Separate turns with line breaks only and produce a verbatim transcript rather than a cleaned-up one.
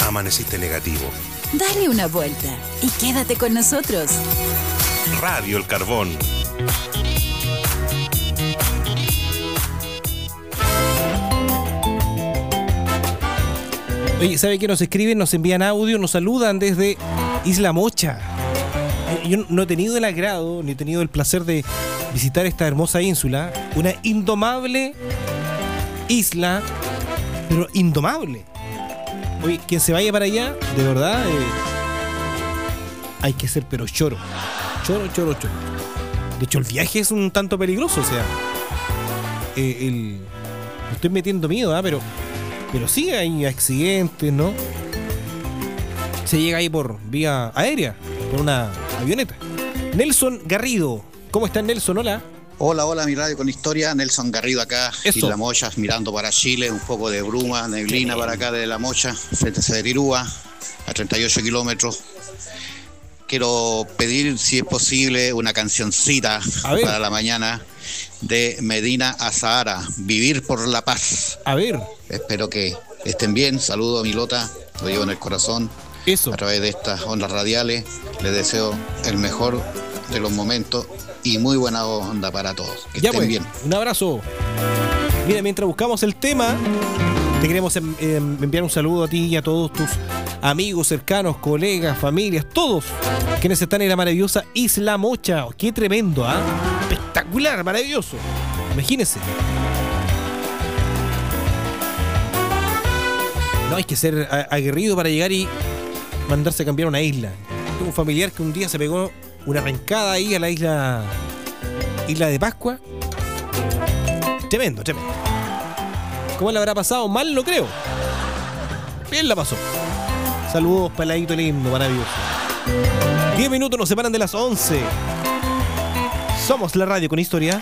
amaneciste negativo.
Dale una vuelta y quédate con nosotros.
Radio El Carbón.
Oye, ¿sabe qué? Nos escriben, nos envían audio, nos saludan desde Isla Mocha. Yo no he tenido el agrado, ni he tenido el placer de visitar esta hermosa ínsula. Una indomable isla, pero indomable. Oye, quien se vaya para allá, de verdad, eh, hay que ser pero choro. Choro, choro, choro. De hecho, el viaje es un tanto peligroso, o sea, eh, el, me estoy metiendo miedo, ¿eh? pero, pero sí hay accidentes, ¿no? Se llega ahí por vía aérea, por una avioneta. Nelson Garrido, ¿cómo está Nelson? Hola.
Hola, hola, mi radio con historia. Nelson Garrido acá, Isla Mocha, mirando para Chile, un poco de bruma, neblina para acá de La Mocha, frente a Cedetirúa, a treinta y ocho kilómetros. Quiero pedir, si es posible, una cancioncita para la mañana de Medina Azahara, Vivir por la Paz.
A ver.
Espero que estén bien. Saludo a Milota, lo llevo en el corazón.
Eso.
A través de estas ondas radiales, les deseo el mejor de los momentos y muy buena onda para todos. Que
ya
estén
pues,
bien.
Un abrazo. Mira, mientras buscamos el tema, te queremos en, en, enviar un saludo a ti y a todos tus amigos, cercanos, colegas, familias, todos quienes están en la maravillosa Isla Mocha. ¡Qué tremendo! ¿Ah? ¿eh? Espectacular, maravilloso. Imagínense. No hay que ser aguerrido para llegar y mandarse a cambiar una isla. Tengo un familiar que un día se pegó una arrancada ahí a la isla Isla de Pascua. Tremendo, tremendo. ¿Cómo le habrá pasado? Mal, no creo. Bien la pasó. Saludos, peladito lindo, maravilloso. Diez minutos nos separan de las once. Somos la radio con historia.